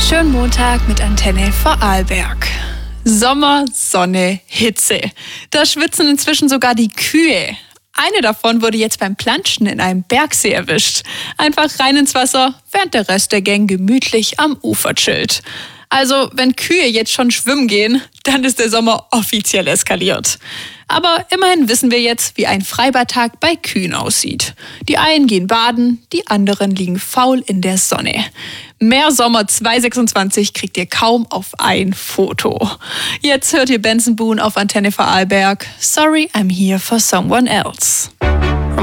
Schönen Montag mit Antenne Vorarlberg. Sommer, Sonne, Hitze. Da schwitzen inzwischen sogar die Kühe. Eine davon wurde jetzt beim Planschen in einem Bergsee erwischt. Einfach rein ins Wasser, während der Rest der Gang gemütlich am Ufer chillt. Also, wenn Kühe jetzt schon schwimmen gehen, dann ist der Sommer offiziell eskaliert. Aber immerhin wissen wir jetzt, wie ein Freibadtag bei Kühen aussieht. Die einen gehen baden, die anderen liegen faul in der Sonne. Mehr Sommer 2026 kriegt ihr kaum auf ein Foto. Jetzt hört ihr Benson Boone auf Antenne Vorarlberg. Sorry, I'm here for someone else.